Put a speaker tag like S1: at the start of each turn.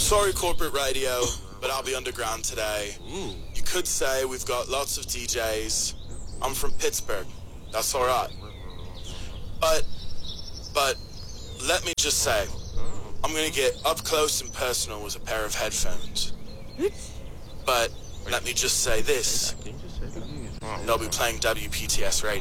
S1: Sorry, corporate radio, but I'll be underground today. You could say we've got lots of DJs. I'm from Pittsburgh. That's all right. But let me just say, I'm going to get up close and personal with a pair of headphones. But let me just say this. They'll be playing WPTS radio.